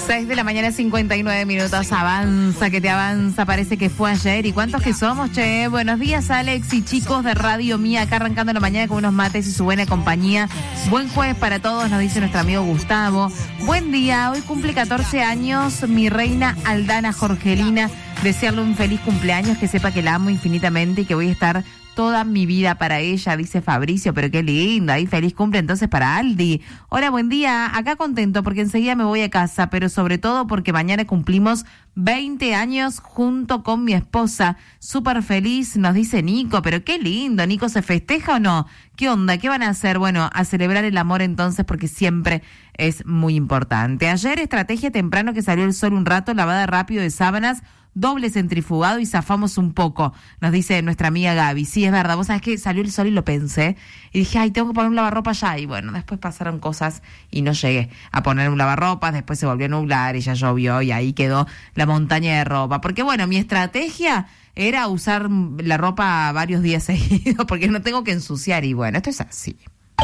6 de la mañana, 59 minutos. Avanza, que te avanza. Parece que fue ayer. ¿Y cuántos que somos, che? Buenos días, Alex y chicos de Radio Mía. Acá arrancando la mañana con unos mates y su buena compañía. Buen jueves para todos, nos dice nuestro amigo Gustavo. Buen día. Hoy cumple 14 años mi reina Aldana Jorgelina. Desearle un feliz cumpleaños, que sepa que la amo infinitamente y que voy a estar toda mi vida para ella, dice Fabricio. Pero qué lindo, ahí feliz cumple entonces para Aldi. Hola, buen día, acá contento porque enseguida me voy a casa, pero sobre todo porque mañana cumplimos 20 años junto con mi esposa. Súper feliz, nos dice Nico. Pero qué lindo, Nico, ¿se festeja o no? ¿Qué onda? ¿Qué van a hacer? Bueno, a celebrar el amor entonces, porque siempre es muy importante. Ayer, estrategia temprano que salió el sol un rato, lavada rápido de sábanas, doble centrifugado y zafamos un poco, nos dice nuestra amiga Gaby. Sí, es verdad, vos sabés que salió el sol y lo pensé y dije, ay, tengo que poner un lavarropa ya, y bueno, después pasaron cosas y no llegué a poner un lavarropas, después se volvió a nublar y ya llovió y ahí quedó la montaña de ropa, porque bueno, mi estrategia era usar la ropa varios días seguidos porque no tengo que ensuciar y bueno, esto es así.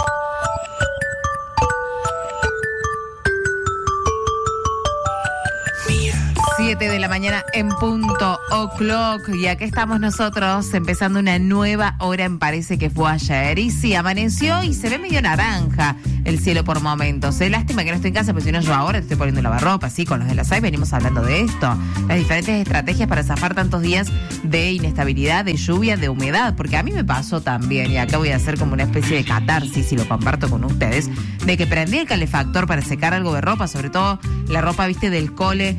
7 de la mañana en punto o'clock, y acá estamos nosotros empezando una nueva hora en Parece que fue ayer. Y sí, amaneció y se ve medio naranja el cielo por momentos. Lástima que no estoy en casa, porque si no yo ahora te estoy poniendo lavarropa, sí, con los de la SAI venimos hablando de esto. Las diferentes estrategias para zafar tantos días de inestabilidad, de lluvia, de humedad, porque a mí me pasó también, y acá voy a hacer como una especie de catarsis y lo comparto con ustedes, de que prendí el calefactor para secar algo de ropa, sobre todo la ropa, viste, del cole,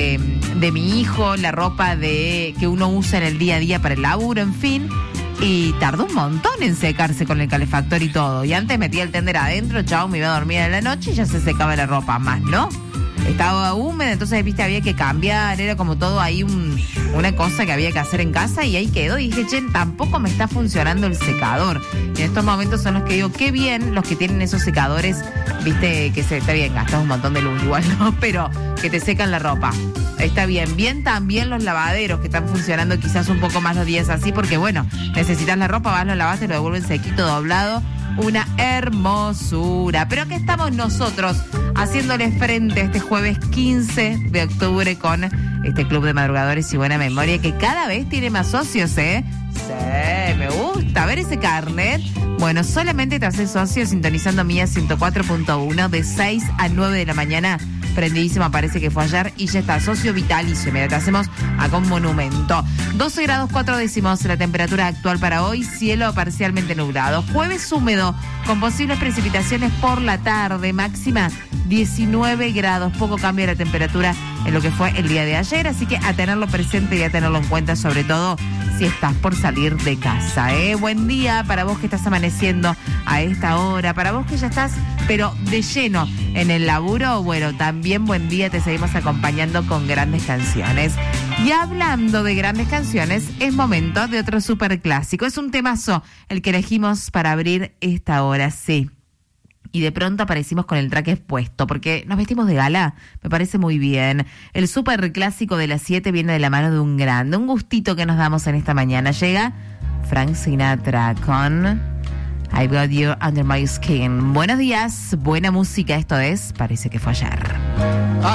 de mi hijo, la ropa que uno usa en el día a día para el laburo, en fin, y tardó un montón en secarse con el calefactor y todo. Y antes metía el tender adentro, chao, me iba a dormir en la noche y ya se secaba la ropa, más no. Estaba húmeda, entonces, viste, había que cambiar, era como todo ahí una cosa que había que hacer en casa y ahí quedó. Y dije, che, tampoco me está funcionando el secador. Y en estos momentos son los que digo, qué bien los que tienen esos secadores, viste, que está bien, gastas un montón de luz igual, ¿no? Pero que te secan la ropa. Está bien. Bien también los lavaderos que están funcionando quizás un poco más los días así, porque bueno, necesitas la ropa, vas, lo lavas, te lo devuelven sequito, doblado. Una hermosura. Pero aquí estamos nosotros haciéndole frente este jueves 15 de octubre con este Club de Madrugadores y Buena Memoria, que cada vez tiene más socios, ¿eh? Sí, me gusta ver ese carnet. Bueno, solamente te haces socio sintonizando Mía 104.1 de 6 a 9 de la mañana. Prendidísima, parece que fue ayer, y ya está, socio vitalicio. Mira, te hacemos acá un monumento. 12 grados 4 décimos la temperatura actual para hoy, cielo parcialmente nublado. Jueves húmedo, con posibles precipitaciones por la tarde, máxima 19 grados. Poco cambia la temperatura en lo que fue el día de ayer, así que a tenerlo presente y a tenerlo en cuenta, sobre todo si estás por salir de casa, ¿eh? Buen día para vos que estás amaneciendo a esta hora, para vos que ya estás, pero de lleno en el laburo, bueno, también buen día, te seguimos acompañando con grandes canciones. Y hablando de grandes canciones, es momento de otro superclásico. Es un temazo el que elegimos para abrir esta hora, sí. Y de pronto aparecimos con el track expuesto, porque nos vestimos de gala, me parece muy bien. El superclásico de las 7 viene de la mano de un grande, un gustito que nos damos en esta mañana. Llega Frank Sinatra con I've Got You Under My Skin. Buenos días, buena música, esto es Parece que fue ayer.